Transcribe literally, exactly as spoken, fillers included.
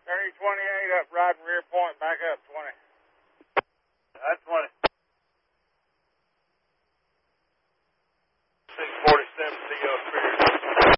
thirty twenty-eight up, riding rear point, back up twenty. That's one